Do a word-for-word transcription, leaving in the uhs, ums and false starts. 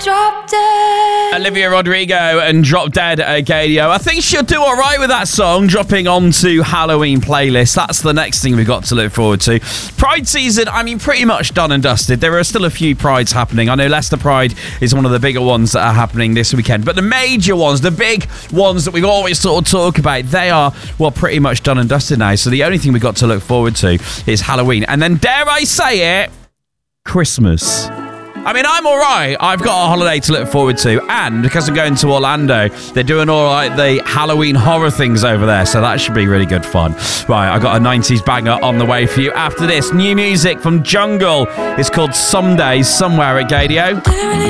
Drop Dead. Olivia Rodrigo and Drop Dead at Gadio. I think she'll do all right with that song dropping onto Halloween playlist. That's the next thing we've got to look forward to. Pride season, I mean, pretty much done and dusted. There are still a few prides happening. I know Leicester Pride is one of the bigger ones that are happening this weekend. But the major ones, the big ones that we've always sort of talk about, they are, well, pretty much done and dusted now. So the only thing we've got to look forward to is Halloween. And then, dare I say it, Christmas. I mean, I'm all right. I've got a holiday to look forward to. And because I'm going to Orlando, they're doing all right the Halloween horror things over there. So that should be really good fun. Right, I got a nineties banger on the way for you. After this, new music from Jungle. It's called Some Days, somewhere at Gadio.